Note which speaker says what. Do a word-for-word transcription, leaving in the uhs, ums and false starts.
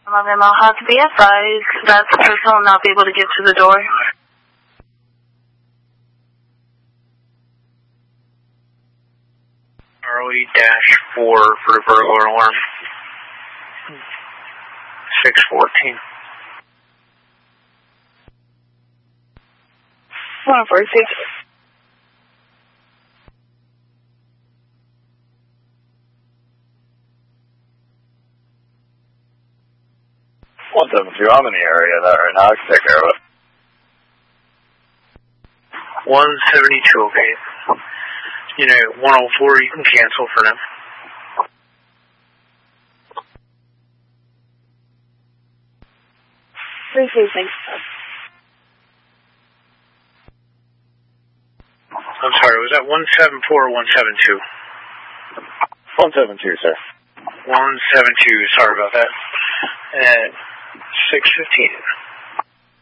Speaker 1: eleven Mohawk, be advised that the person will not be able to get to the door.
Speaker 2: Charlie dash four for the burglar alarm. six fourteen.
Speaker 1: one four six.
Speaker 3: one seven two, I'm in the area of that right now. I can take care of it.
Speaker 2: one seventy-two, okay. You know, one oh four, you can cancel for them.
Speaker 1: Receiving.
Speaker 2: I'm sorry, was that one seven four or one seven two?
Speaker 3: one seven two, sir.
Speaker 2: one seven two, sorry about that. At six fifteen.